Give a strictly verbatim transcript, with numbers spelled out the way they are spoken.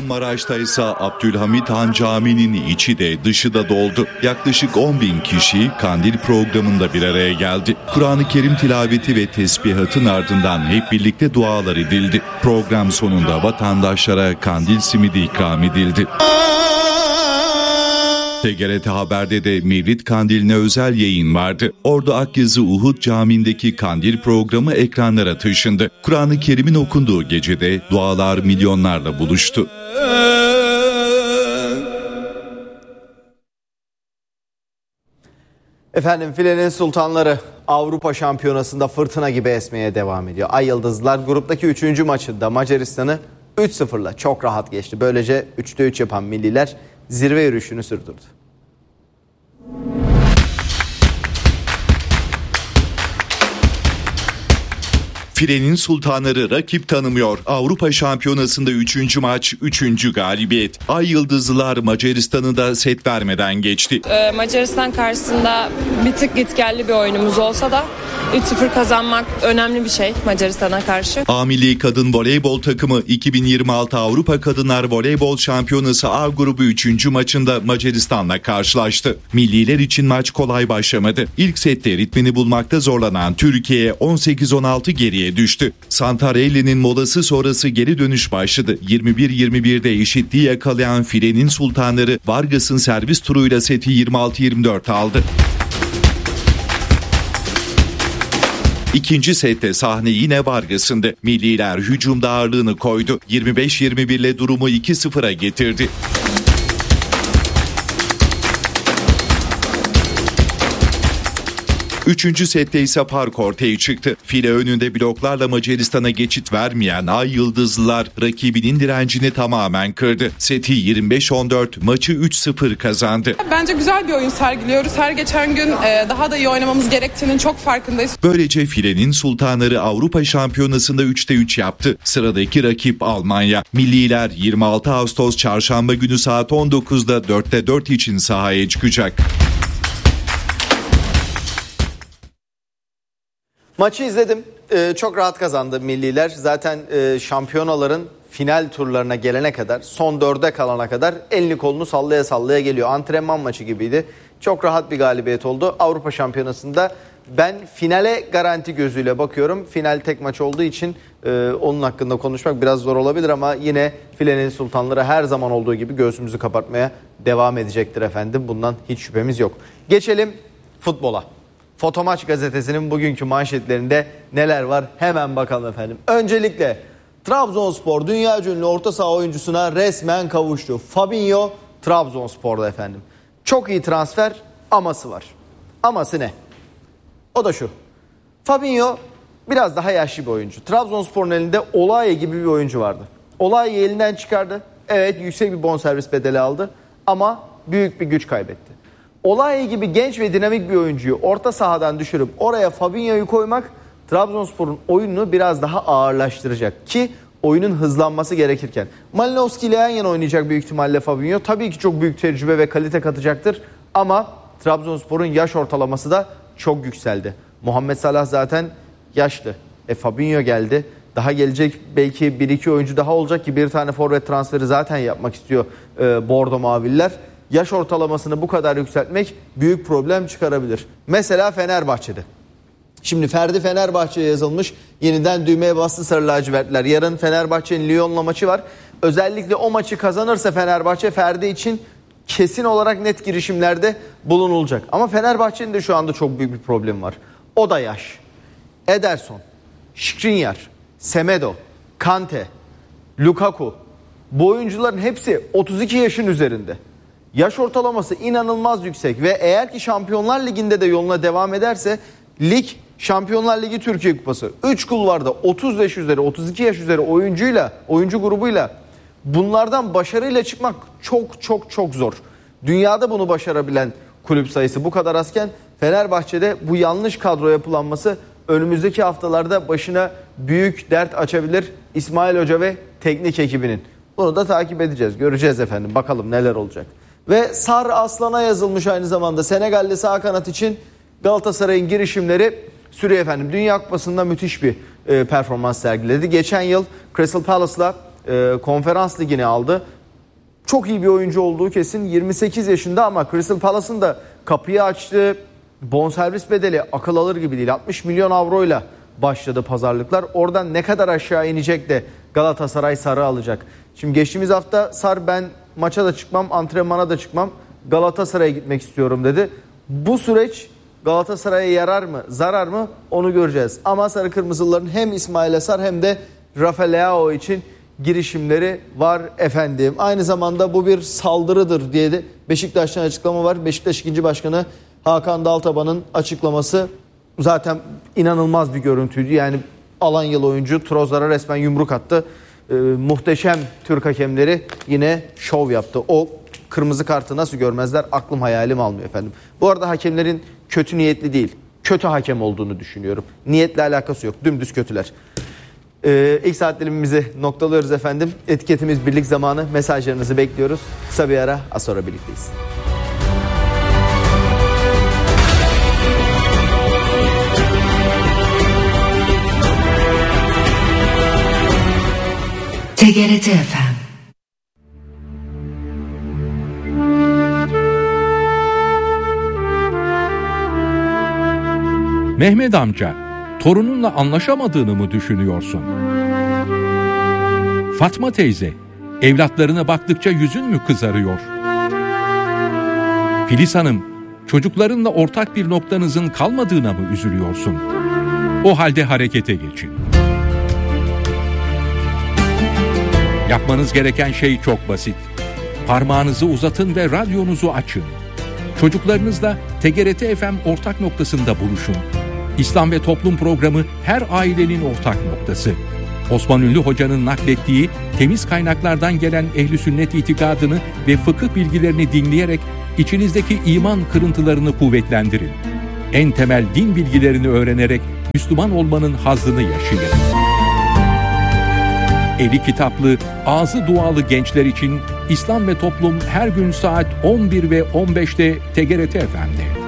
Kahramanmaraş'ta ise Abdülhamit Han Camii'nin içi de dışı da doldu. Yaklaşık on bin kişi kandil programında bir araya geldi. Kur'an-ı Kerim tilaveti ve tesbihatın ardından hep birlikte dualar edildi. Program sonunda vatandaşlara kandil simidi ikram edildi. T G R T Haber'de de Mevlid Kandili'ne özel yayın vardı. Ordu Akyazı Uhud Camii'ndeki kandil programı ekranlara taşındı. Kur'an-ı Kerim'in okunduğu gecede dualar milyonlarla buluştu. Efendim filenin sultanları Avrupa Şampiyonası'nda fırtına gibi esmeye devam ediyor. Ay Yıldızlılar gruptaki üçüncü maçında Macaristan'ı üç sıfırla çok rahat geçti. Böylece üçte üç yapan milliler zirve yürüyüşünü sürdürdü. Filenin sultanları rakip tanımıyor. Avrupa Şampiyonası'nda üçüncü maç, üçüncü galibiyet. Ay Yıldızlılar Macaristan'ı da set vermeden geçti. Ee, Macaristan karşısında bir tık gitgelli bir oyunumuz olsa da üç sıfır kazanmak önemli bir şey Macaristan'a karşı. A Milli Kadın Voleybol takımı iki bin yirmi altı Avrupa Kadınlar Voleybol Şampiyonası A grubu üçüncü maçında Macaristan'la karşılaştı. Milliler için maç kolay başlamadı. İlk sette ritmini bulmakta zorlanan Türkiye on sekiz on altı geriye düştü. Santarelli'nin molası sonrası geri dönüş başladı. yirmi bir yirmi birde eşitliği yakalayan filenin sultanları Vargas'ın servis turuyla seti yirmi altı yirmi dört aldı. İkinci sette sahne yine Vargas'ındı. Milliler hücumda ağırlığını koydu. yirmi beş yirmi bir ile durumu iki sıfıra getirdi. Üçüncü sette ise fark ortaya çıktı. File önünde bloklarla Macaristan'a geçit vermeyen Ay Yıldızlılar rakibinin direncini tamamen kırdı. Seti yirmi beş on dört, maçı üç sıfır kazandı. Bence güzel bir oyun sergiliyoruz. Her geçen gün daha da iyi oynamamız gerektiğinin çok farkındayız. Böylece filenin sultanları Avrupa Şampiyonası'nda üçte üç yaptı. Sıradaki rakip Almanya. Milliler yirmi altı Ağustos Çarşamba günü saat on dokuzda dörtte dört için sahaya çıkacak. Maçı izledim. Ee, çok rahat kazandı milliler. Zaten e, şampiyonaların final turlarına gelene kadar, son dörde kalana kadar elini kolunu sallaya sallaya geliyor. Antrenman maçı gibiydi. Çok rahat bir galibiyet oldu. Avrupa Şampiyonası'nda ben finale garanti gözüyle bakıyorum. Final tek maç olduğu için e, onun hakkında konuşmak biraz zor olabilir ama yine filenin sultanları her zaman olduğu gibi göğsümüzü kapatmaya devam edecektir efendim. Bundan hiç şüphemiz yok. Geçelim futbola. Fotomaç gazetesinin bugünkü manşetlerinde neler var hemen bakalım efendim. Öncelikle Trabzonspor dünyaca ünlü orta saha oyuncusuna resmen kavuştu. Fabinho Trabzonspor'da efendim. Çok iyi transfer, aması var. Aması ne? O da şu. Fabinho biraz daha yaşlı bir oyuncu. Trabzonspor'un elinde Olaye gibi bir oyuncu vardı. Olaye'yi elinden çıkardı. Evet, yüksek bir bonservis bedeli aldı ama büyük bir güç kaybetti. Olaye gibi genç ve dinamik bir oyuncuyu orta sahadan düşürüp oraya Fabinho'yu koymak Trabzonspor'un oyununu biraz daha ağırlaştıracak ki oyunun hızlanması gerekirken. Malinowski ile yan yana oynayacak büyük ihtimalle Fabinho. Tabii ki çok büyük tecrübe ve kalite katacaktır ama Trabzonspor'un yaş ortalaması da çok yükseldi. Muhammed Salah zaten yaşlı. E Fabinho geldi. Daha gelecek belki bir iki oyuncu daha olacak ki bir tane forvet transferi zaten yapmak istiyor e, Bordo Maviller. Yaş ortalamasını bu kadar yükseltmek büyük problem çıkarabilir. Mesela Fenerbahçe'de. Şimdi Ferdi Fenerbahçe'ye yazılmış. Yeniden düğmeye bastı sarı lacivertler. Yarın Fenerbahçe'nin Lyon'la maçı var. Özellikle o maçı kazanırsa Fenerbahçe Ferdi için kesin olarak net girişimlerde bulunulacak. Ama Fenerbahçe'nin de şu anda çok büyük bir problemi var. O da yaş. Ederson, Skriniar, Semedo, Kante, Lukaku. Bu oyuncuların hepsi otuz iki yaşın üzerinde. Yaş ortalaması inanılmaz yüksek ve eğer ki Şampiyonlar Ligi'nde de yoluna devam ederse lig Şampiyonlar Ligi Türkiye Kupası üç kulvarda otuz yaş üzeri otuz iki yaş üzeri oyuncuyla oyuncu grubuyla bunlardan başarıyla çıkmak çok çok çok zor. Dünyada bunu başarabilen kulüp sayısı bu kadar azken Fenerbahçe'de bu yanlış kadro yapılanması önümüzdeki haftalarda başına büyük dert açabilir İsmail Hoca ve teknik ekibinin. Bunu da takip edeceğiz. Göreceğiz efendim. Bakalım neler olacak. Ve Sar Aslan'a yazılmış aynı zamanda Senegalli sağ kanat için Galatasaray'ın girişimleri sürüyor efendim. Dünya Kupası'nda müthiş bir e, performans sergiledi. Geçen yıl Crystal Palace'la e, Konferans Ligi'ni aldı çok iyi bir oyuncu olduğu kesin. yirmi sekiz yaşında ama Crystal Palace'ın da kapıyı açtığı bonservis bedeli akıl alır gibi değil. altmış milyon avroyla başladı pazarlıklar. Oradan ne kadar aşağı inecek de Galatasaray Sar'ı alacak. Şimdi geçtiğimiz hafta Sar ben maça da çıkmam, antrenmana da çıkmam, Galatasaray'a gitmek istiyorum dedi. Bu süreç Galatasaray'a yarar mı, zarar mı onu göreceğiz. Ama Sarı Kırmızılıların hem İsmail Sar hem de Rafa Leao için girişimleri var efendim. Aynı zamanda bu bir saldırıdır diye de Beşiktaş'tan açıklama var. Beşiktaş ikinci Başkanı Hakan Daltaban'ın açıklaması zaten inanılmaz bir görüntüydü. Yani Alanyalı oyuncu Trozlar'a resmen yumruk attı. Ee, muhteşem Türk hakemleri yine şov yaptı. O kırmızı kartı nasıl görmezler, aklım hayalim almıyor efendim. Bu arada hakemlerin kötü niyetli değil, kötü hakem olduğunu düşünüyorum. Niyetle alakası yok, dümdüz kötüler. Ee, ilk saat dilimimizi noktalıyoruz efendim. Etiketimiz birlik zamanı. Mesajlarınızı bekliyoruz. Kısa bir ara, az sonra birlikteyiz. T G R T F M. Mehmet amca, torununla anlaşamadığını mı düşünüyorsun? Fatma teyze, evlatlarına baktıkça yüzün mü kızarıyor? Filiz Hanım, çocuklarınla ortak bir noktanızın kalmadığına mı üzülüyorsun? O halde harekete geçin. Yapmanız gereken şey çok basit. Parmağınızı uzatın ve radyonuzu açın. Çocuklarınızla T G R T F M ortak noktasında buluşun. İslam ve Toplum programı her ailenin ortak noktası. Osman Ünlü Hoca'nın naklettiği temiz kaynaklardan gelen ehli sünnet itikadını ve fıkıh bilgilerini dinleyerek içinizdeki iman kırıntılarını kuvvetlendirin. En temel din bilgilerini öğrenerek Müslüman olmanın hazzını yaşayın. Eli kitaplı, ağzı dualı gençler için İslam ve Toplum her gün saat on bir ve on beşte T G R T F M'de.